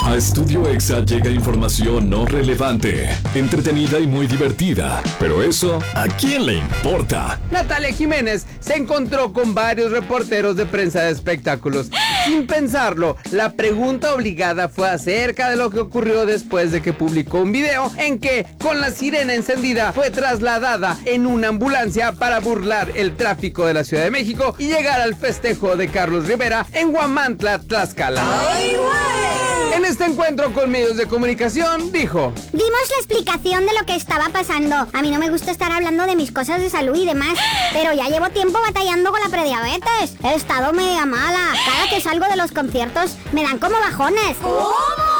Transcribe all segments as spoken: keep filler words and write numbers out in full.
A Estudio Exa llega información no relevante, entretenida y muy divertida. Pero eso, ¿a quién le importa? Natalia Jiménez se encontró con varios reporteros de prensa de espectáculos. Sin pensarlo, la pregunta obligada fue acerca de lo que ocurrió después de que publicó un video en que, con la sirena encendida, fue trasladada en una ambulancia para burlar el tráfico de la Ciudad de México y llegar al festejo de Carlos Rivera en Huamantla, Tlaxcala. ¡Ay, güey! En este encuentro con medios de comunicación, dijo: dimos la explicación de lo que estaba pasando. A mí no me gusta estar hablando de mis cosas de salud y demás, pero ya llevo tiempo batallando con la prediabetes. He estado media mala. Cada que salgo de los conciertos me dan como bajones. ¿Cómo?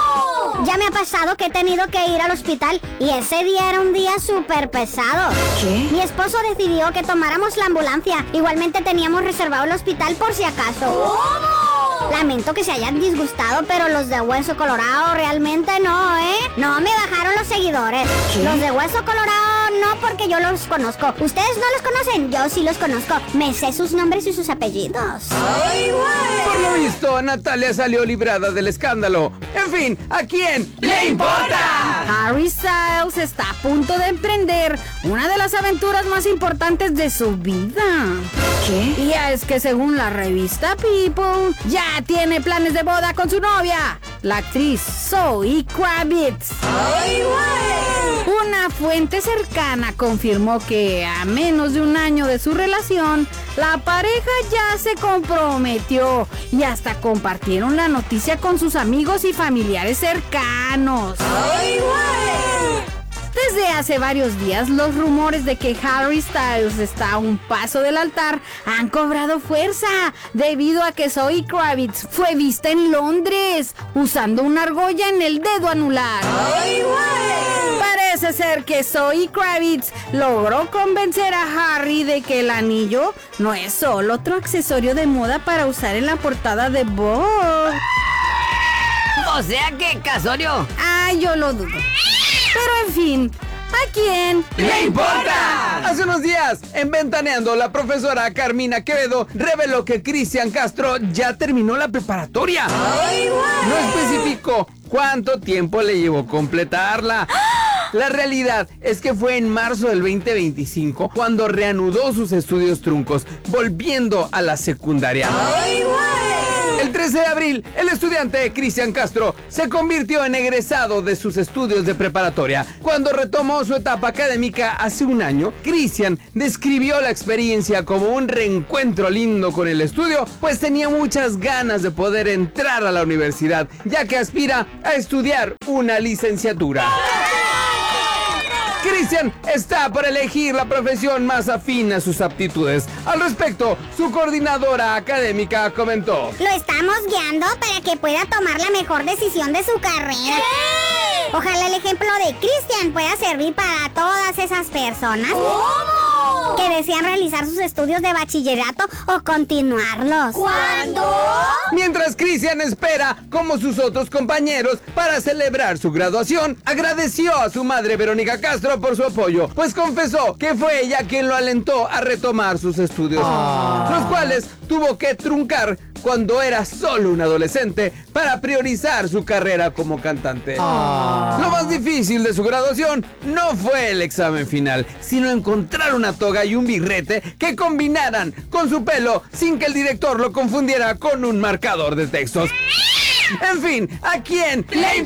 Ya me ha pasado que he tenido que ir al hospital y ese día era un día súper pesado. ¿Qué? Mi esposo decidió que tomáramos la ambulancia. Igualmente teníamos reservado el hospital por si acaso. ¿Cómo? Lamento que se hayan disgustado, pero los de Hueso Colorado realmente no, ¿eh? No me bajaron los seguidores. ¿Qué? Los de Hueso Colorado no, porque yo los conozco. ¿Ustedes no los conocen? Yo sí los conozco. Me sé sus nombres y sus apellidos. ¡Ay, güey! Por lo visto, Natalia salió librada del escándalo. En fin, ¿a quién le importa? Harry Styles está a punto de emprender una de las aventuras más importantes de su vida. ¿Qué? Y es que según la revista People, ya tiene planes de boda con su novia, la actriz Zoe Kravitz. ¡Ay, güey! Una fuente cercana confirmó que a menos de un año de su relación, la pareja ya se comprometió y hasta compartieron la noticia con sus amigos y familiares cercanos. ¡Ay, güey! Desde hace varios días, los rumores de que Harry Styles está a un paso del altar han cobrado fuerza debido a que Zoe Kravitz fue vista en Londres usando una argolla en el dedo anular. ¡Ay, güey! Parece ser que Zoe Kravitz logró convencer a Harry de que el anillo no es solo otro accesorio de moda para usar en la portada de Vogue. O sea que, Casorio. Ay, yo lo dudo. Pero en fin, ¿a quién le importa? Hace unos días, en Ventaneando, la profesora Carmina Quevedo reveló que Cristian Castro ya terminó la preparatoria. ¡Ay, güey! No especificó cuánto tiempo le llevó completarla. La realidad es que fue en marzo del veinte veinticinco cuando reanudó sus estudios truncos, volviendo a la secundaria. ¡Ay, güey! El trece de abril, el estudiante Cristian Castro se convirtió en egresado de sus estudios de preparatoria. Cuando retomó su etapa académica hace un año, Cristian describió la experiencia como un reencuentro lindo con el estudio, pues tenía muchas ganas de poder entrar a la universidad, ya que aspira a estudiar una licenciatura. Cristian está por elegir la profesión más afín a sus aptitudes. Al respecto, su coordinadora académica comentó: lo estamos guiando para que pueda tomar la mejor decisión de su carrera. ¿Qué? Ojalá el ejemplo de Cristian pueda servir para todas esas personas. ¿Cómo? Que desean realizar sus estudios de bachillerato o continuarlos. ¿Cuándo? Mientras Cristian espera, como sus otros compañeros, para celebrar su graduación, agradeció a su madre Verónica Castro por su apoyo, pues confesó que fue ella quien lo alentó a retomar sus estudios, oh. los cuales tuvo que truncar cuando era solo un adolescente para priorizar su carrera como cantante. Oh. Lo más difícil de su graduación no fue el examen final, sino encontrar una toga y un birrete que combinaran con su pelo sin que el director lo confundiera con un marcador de textos. En fin, ¿a quién le importa?